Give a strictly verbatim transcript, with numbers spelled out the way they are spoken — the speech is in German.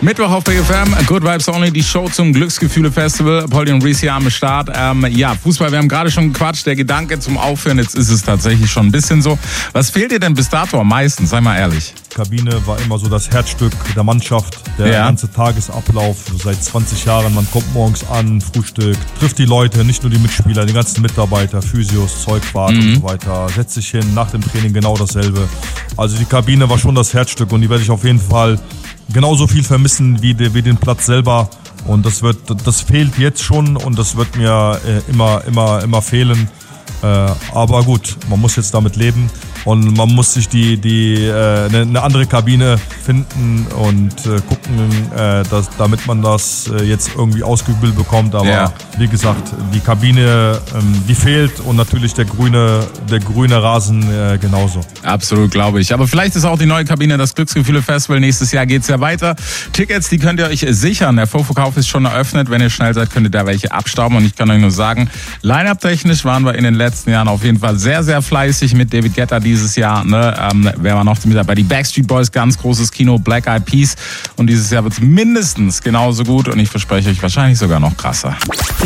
Mittwoch auf B F M, Good Vibes Only, die Show zum Glücksgefühle-Festival. Poldi und Reese hier am Start. Ähm, ja, Fußball, wir haben gerade schon gequatscht. Der Gedanke zum Aufhören, jetzt ist es tatsächlich schon ein bisschen so. Was fehlt dir denn bis dato am meisten? Sei mal ehrlich. Kabine war immer so das Herzstück der Mannschaft, der Ja. ganze Tagesablauf. Seit zwanzig Jahren, man kommt morgens an, Frühstück, trifft die Leute, nicht nur die Mitspieler, die ganzen Mitarbeiter, Physios, Zeugfahrt Mhm. und so weiter. Setzt sich hin, nach dem Training genau dasselbe. Also die Kabine war schon das Herzstück und die werde ich auf jeden Fall genauso viel vermissen wie, de, wie den Platz selber. Und das wird, das fehlt jetzt schon und das wird mir äh, immer, immer, immer fehlen. Äh, aber gut, man muss jetzt damit leben und man muss sich die, die, äh, eine, eine andere Kabine finden und äh, gucken, äh, dass, damit man das äh, jetzt irgendwie ausgebildet bekommt. Aber Ja. wie gesagt, die Kabine, ähm, die fehlt und natürlich der grüne, der grüne Rasen äh, genauso. Absolut, glaube ich. Aber vielleicht ist auch die neue Kabine das Glücksgefühle-Festival. Nächstes Jahr geht's ja weiter. Tickets, die könnt ihr euch sichern. Der Vorverkauf ist schon eröffnet. Wenn ihr schnell seid, könnt ihr da welche abstauben. Und ich kann euch nur sagen, Line-Up-technisch waren wir in den letzten Jahren auf jeden Fall sehr, sehr fleißig mit David Guetta dieses Jahr. Ne? Ähm, wer war noch mit dabei? Die Backstreet Boys, ganz großes Kino, Black Eyed Peas. Und dieses Jahr wird's mindestens genauso gut. Und ich verspreche euch wahrscheinlich sogar noch krasser.